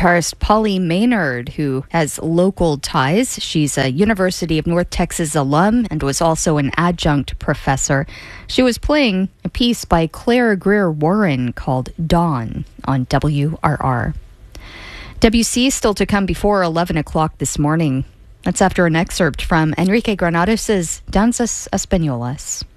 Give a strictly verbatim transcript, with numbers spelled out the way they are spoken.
guitarist Polly Maynard, who has local ties. She's a University of North Texas alum and was also an adjunct professor. She was playing a piece by Claire Greer Warren called Dawn on W R R. W C still to come before eleven o'clock this morning. That's after an excerpt from Enrique Granados' Danzas Españolas.